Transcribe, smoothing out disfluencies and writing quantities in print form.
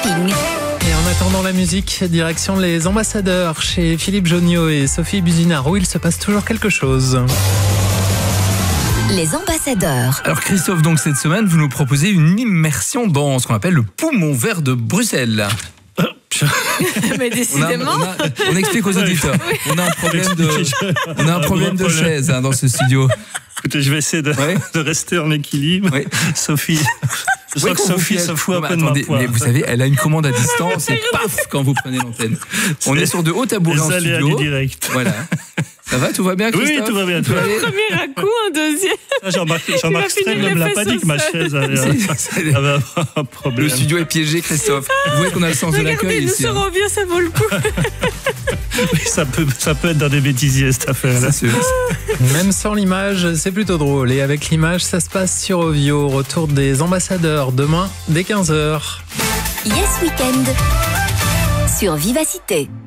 Et en attendant la musique, direction les ambassadeurs chez Philippe Jonniot et Sophie Buzinard, où il se passe toujours quelque chose. Les ambassadeurs. Alors Christophe, donc cette semaine, vous nous proposez une immersion dans ce qu'on appelle le poumon vert de Bruxelles. Mais décidément. On explique aux auditeurs. On a un problème de chaise dans ce studio. Écoutez, je vais essayer de rester en équilibre. Oui. Sophie, je sens que Sophie se fout un peu de ma poire. Mais vous savez, elle a une commande à distance et paf, quand vous prenez l'antenne. On est sur de hauts tabourets en studio. Direct. Voilà. Ça va, tout va bien, Christophe? Oui, tout va bien. Un premier à coup, un deuxième. Jean-Marc Strel ne me l'a pas dit que ma chaise avait un problème. Le studio est piégé, Christophe. Vous voyez qu'on a le sens de l'accueil ici. Regardez, nous serons bien, ça vaut le coup. Oui, ça peut être dans des bêtisiers, cette affaire-là. Même sans l'image, c'est plutôt drôle. Et avec l'image, ça se passe sur Ovio. Retour des ambassadeurs demain dès 15h. Yes Weekend sur Vivacité.